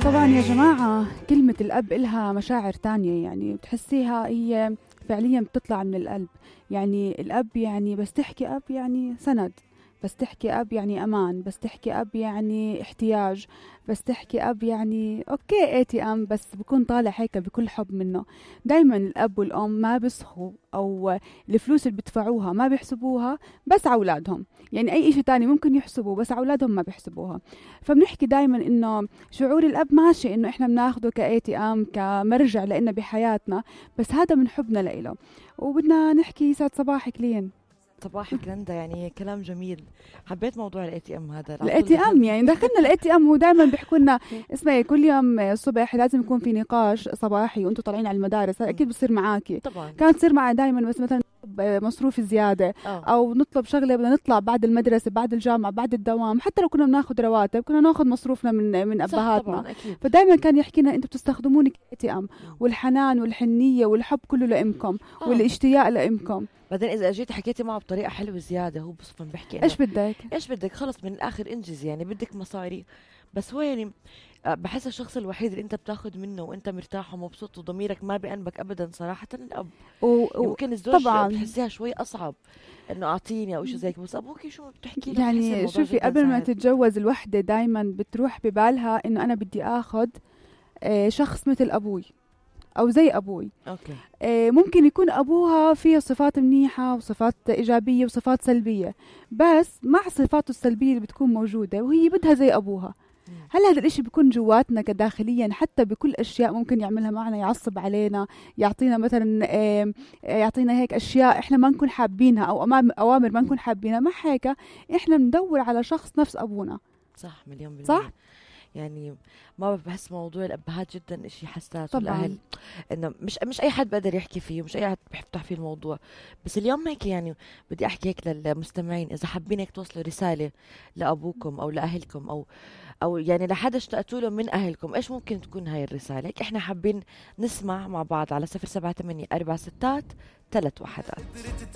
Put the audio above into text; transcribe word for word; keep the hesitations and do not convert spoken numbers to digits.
طبعا يا جماعة كلمة الأب إلها مشاعر تانية، يعني بتحسيها هي فعليا بتطلع من القلب. يعني الأب يعني بس تحكي أب يعني سند، بس تحكي أب يعني أمان، بس تحكي أب يعني احتياج، بس تحكي أب يعني أوكي اي تي ام، بس بكون طالع هيك بكل حب منه. دايما الأب والأم ما بيسخوا، أو الفلوس اللي بيدفعوها ما بيحسبوها بس على أولادهم. يعني أي إشي تاني ممكن يحسبوه بس على أولادهم ما بيحسبوها. فبنحكي دايما إنه شعور الأب ماشي إنه إحنا بناخده كاي تي ام كمرجع لإلنا بحياتنا، بس هذا من حبنا لإله. وبدنا نحكي يسعد صباحك لين. صباحك لندا، يعني كلام جميل. حبيت موضوع الاي تي ام هذا. الاي تي ام يعني دخلنا الاي تي ام، ودائما بيحكوا لنا اسمعي كل يوم الصبح لازم يكون في نقاش صباحي وانتم طالعين على المدارس. هذا اكيد بصير معاكي. طبعا كانت تصير معي دائما، بس مثلا مصروف زياده أوه. او نطلب شغله بدنا نطلع بعد المدرسه بعد الجامعه بعد الدوام، حتى لو كنا بناخذ رواتب كنا ناخذ مصروفنا من من ابهاتنا. فدائما كان يحكينا انتم بتستخدموني كاي تي ام، والحنان والحنيه والحب كله لامكم والاشتياق لامكم. بعدين اذا اجيت حكيتي معه بطريقه حلوه زياده هو بصفن بحكي ايش بدك ايش بدك خلص من الاخر انجز، يعني بدك مصاري. بس هو يعني بحس الشخص الوحيد اللي انت بتاخذ منه وانت مرتاح ومبسوط وضميرك ما بأنبك ابدا صراحه الاب. و... يمكن الزوج طبعا بتحسيها شوي اصعب انه اعطيني او شيء زي كذا، بس ابوكي شو بتحكي له؟ يعني شوفي قبل ما تتجوز الوحده دائما بتروح ببالها انه انا بدي اخذ شخص مثل ابوي او زي ابوي. اوكي. آه ممكن يكون ابوها فيه صفات منيحه وصفات ايجابيه وصفات سلبيه، بس مع صفاته السلبيه اللي بتكون موجوده وهي بدها زي ابوها. هل هذا الاشي بيكون جواتنا كداخليا؟ حتى بكل اشياء ممكن يعملها معنا، يعصب علينا، يعطينا مثلا آه يعطينا هيك اشياء احنا ما نكون حابينها، او اوامر ما نكون حابينها. مع هيك احنا بندور على شخص نفس ابونا. صح، مليون بالمية. صح. يعني ما بحس موضوع الابهات جدا اشي حساس، والاهل انه مش مش اي حد بقدر يحكي فيه، مش اي حد بيفتح فيه الموضوع. بس اليوم هيك يعني بدي احكي هيك للمستمعين، اذا حابين هيك توصلوا رساله لابوكم او لاهلكم او او يعني لحدا اشتقتوا له من اهلكم، ايش ممكن تكون هاي الرساله؟ هيك احنا حابين نسمع مع بعض على صفر سبعة ثمانية أربعة ستات ثلاث وحدات.